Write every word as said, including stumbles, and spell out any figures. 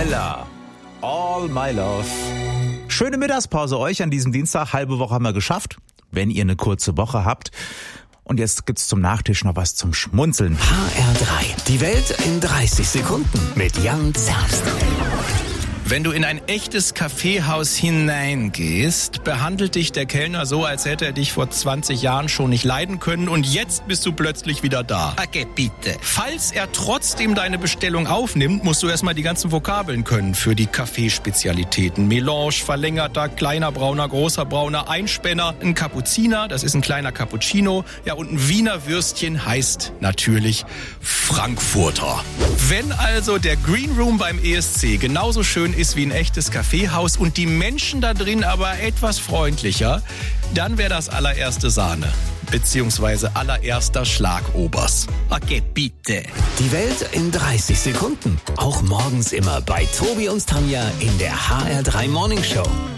Ella, All My Love. Schöne Mittagspause euch an diesem Dienstag. Halbe Woche haben wir geschafft, wenn ihr eine kurze Woche habt. Und jetzt gibt's zum Nachtisch noch was zum Schmunzeln. H R drei, die Welt in dreißig Sekunden mit Jan Zerbst. Wenn du in ein echtes Kaffeehaus hineingehst, behandelt dich der Kellner so, als hätte er dich vor zwanzig Jahren schon nicht leiden können und jetzt bist du plötzlich wieder da. Okay, bitte. Falls er trotzdem deine Bestellung aufnimmt, musst du erstmal die ganzen Vokabeln können für die Kaffeespezialitäten. Melange, verlängerter, kleiner brauner, großer brauner, Einspänner, ein Kapuziner, das ist ein kleiner Cappuccino, ja, und ein Wiener Würstchen heißt natürlich Frankfurter. Wenn also der Green Room beim E S C genauso schön ist wie ein echtes Kaffeehaus und die Menschen da drin aber etwas freundlicher, dann wäre das allererste Sahne, beziehungsweise allererster Schlagobers. Okay, bitte. Die Welt in dreißig Sekunden. Auch morgens immer bei Tobi und Tanja in der H R drei Morning Show.